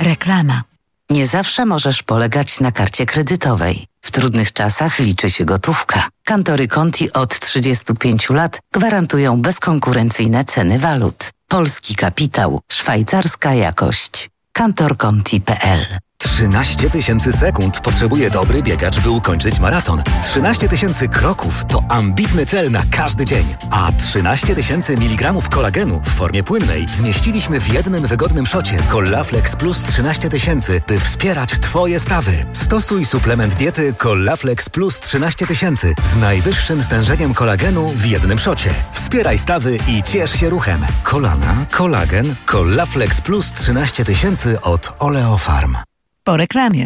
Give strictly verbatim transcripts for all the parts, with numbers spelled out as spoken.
Reklama. Nie zawsze możesz polegać na karcie kredytowej. W trudnych czasach liczy się gotówka. Kantory Conti od trzydziestu pięciu lat gwarantują bezkonkurencyjne ceny walut. Polski kapitał, szwajcarska jakość. kantor conti kropka p l. trzynaście tysięcy sekund potrzebuje dobry biegacz, by ukończyć maraton. trzynaście tysięcy kroków to ambitny cel na każdy dzień. A trzynaście tysięcy miligramów kolagenu w formie płynnej zmieściliśmy w jednym wygodnym szocie Collaflex Plus trzynaście tysięcy, by wspierać Twoje stawy. Stosuj suplement diety Collaflex Plus trzynaście tysięcy z najwyższym stężeniem kolagenu w jednym szocie. Wspieraj stawy i ciesz się ruchem. Kolana, kolagen, Collaflex Plus trzynaście tysięcy od Oleofarm. Po reklamie.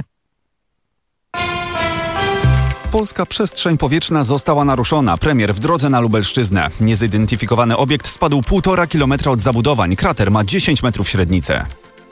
Polska przestrzeń powietrzna została naruszona. Premier w drodze na Lubelszczyznę. Niezidentyfikowany obiekt spadł półtora kilometra od zabudowań. Krater ma dziesięć metrów średnicę.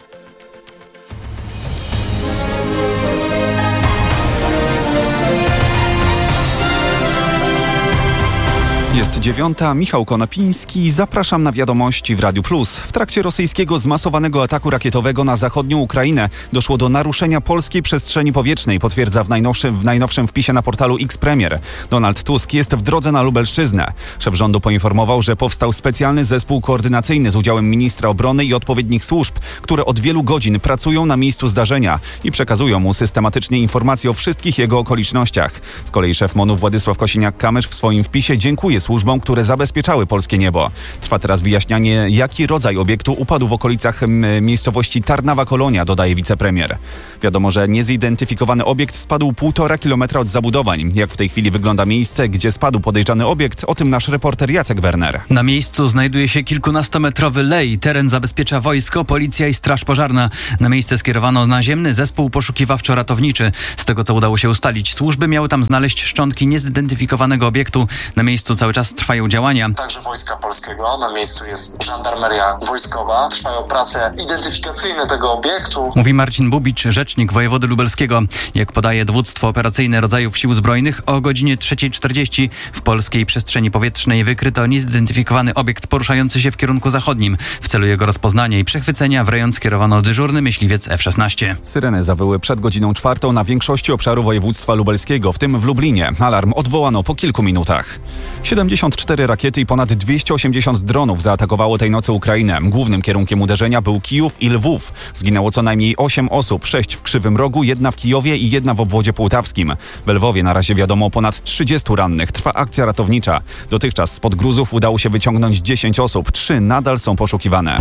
Jest dziewiąta, Michał Konopiński, zapraszam na wiadomości w Radiu Plus. W trakcie rosyjskiego zmasowanego ataku rakietowego na zachodnią Ukrainę doszło do naruszenia polskiej przestrzeni powietrznej, potwierdza w najnowszym, w najnowszym wpisie na portalu X Premier. Donald Tusk jest w drodze na Lubelszczyznę. Szef rządu poinformował, że powstał specjalny zespół koordynacyjny z udziałem ministra obrony i odpowiednich służb, które od wielu godzin pracują na miejscu zdarzenia i przekazują mu systematycznie informacje o wszystkich jego okolicznościach. Z kolei szef MON-u Władysław Kosiniak-Kamysz w swoim wpisie dziękuje służbom, które zabezpieczały polskie niebo. Trwa teraz wyjaśnianie, jaki rodzaj obiektu upadł w okolicach m, miejscowości Tarnawa Kolonia, dodaje wicepremier. Wiadomo, że niezidentyfikowany obiekt spadł półtora kilometra od zabudowań. Jak w tej chwili wygląda miejsce, gdzie spadł podejrzany obiekt, o tym nasz reporter Jacek Werner. Na miejscu znajduje się kilkunastometrowy lej. Teren zabezpiecza wojsko, policja i straż pożarna. Na miejsce skierowano naziemny zespół poszukiwawczo-ratowniczy. Z tego, co udało się ustalić, służby miały tam znaleźć szczątki niezidentyfikowanego obiektu. Na miejscu cały czas trwają działania. Także Wojska Polskiego, na miejscu jest żandarmeria wojskowa. Trwają prace identyfikacyjne tego obiektu. Mówi Marcin Bubicz, rzecznik wojewody lubelskiego. Jak podaje dowództwo operacyjne rodzajów sił zbrojnych, o godzinie trzeciej czterdzieści w polskiej przestrzeni powietrznej wykryto niezidentyfikowany obiekt poruszający się w kierunku zachodnim. W celu jego rozpoznania i przechwycenia w rejon skierowano dyżurny myśliwiec F szesnaście. Syreny zawyły przed godziną czwartą na większości obszaru województwa lubelskiego, w tym w Lublinie. Alarm odwołano po kilku minutach. siedemdziesiąt cztery rakiety i ponad dwieście osiemdziesiąt dronów zaatakowało tej nocy Ukrainę. Głównym kierunkiem uderzenia był Kijów i Lwów. Zginęło co najmniej osiem osób, sześć w Krzywym Rogu, jedna w Kijowie i jedna w obwodzie półtawskim. W Lwowie na razie wiadomo o ponad trzydziestu rannych. Trwa akcja ratownicza. Dotychczas spod gruzów udało się wyciągnąć dziesięć osób. Trzy nadal są poszukiwane.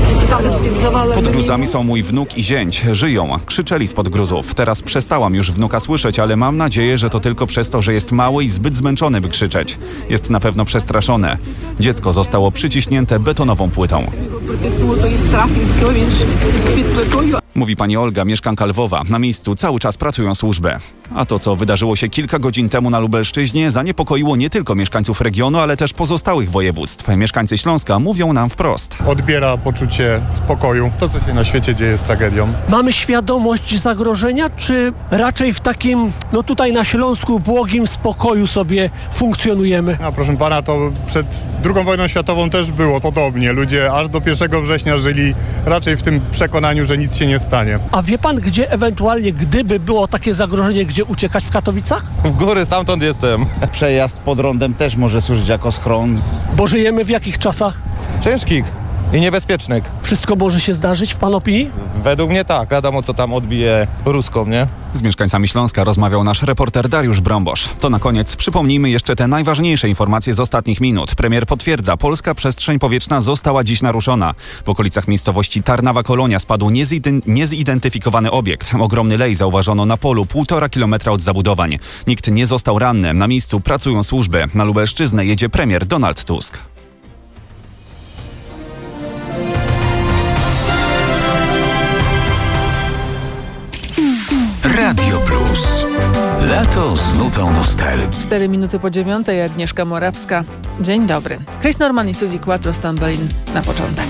Pod gruzami są mój wnuk i zięć. Żyją. Krzyczeli spod gruzów. Teraz przestałam już wnuka słyszeć, ale mam nadzieję, że to tylko przez to, że jest mały i zbyt zmęczony, by krzyczeć. Jest na pewno przestraszone. Dziecko zostało przyciśnięte betonową płytą. Mówi pani Olga, mieszkanka Lwowa. Na miejscu cały czas pracują służby. A to, co wydarzyło się kilka godzin temu na Lubelszczyźnie, zaniepokoiło nie tylko mieszkańców regionu, ale też pozostałych województw. Mieszkańcy Śląska mówią nam wprost. Odbiera poczucie spokoju. To, co się na świecie dzieje, jest tragedią. Mamy świadomość zagrożenia, czy raczej w takim, no tutaj na Śląsku, błogim spokoju sobie funkcjonujemy? A proszę pana, to przed drugą wojną światową też było podobnie. Ludzie aż do pierwszego września żyli raczej w tym przekonaniu, że nic się nie stanie. A wie pan, gdzie ewentualnie, gdyby było takie zagrożenie, gdzie uciekać w Katowicach? W góry, stamtąd jestem. Przejazd pod rondem też może służyć jako schron. Bo żyjemy w jakich czasach? Ciężkich i niebezpiecznych. Wszystko może się zdarzyć w pan opinii? Według mnie tak. Wiadomo, co tam odbije ruską, nie? Z mieszkańcami Śląska rozmawiał nasz reporter Dariusz Brąbosz. To na koniec przypomnijmy jeszcze te najważniejsze informacje z ostatnich minut. Premier potwierdza, polska przestrzeń powietrzna została dziś naruszona. W okolicach miejscowości Tarnawa Kolonia spadł niezidentyfikowany obiekt. Ogromny lej zauważono na polu półtora kilometra od zabudowań. Nikt nie został ranny. Na miejscu pracują służby. Na Lubelszczyznę jedzie premier Donald Tusk. Radio Plus. Lato z nutą nostalgii. Cztery minuty po dziewiątej, Agnieszka Morawska. Dzień dobry. Chris Norman i Suzy Quattro Stambolin na początek.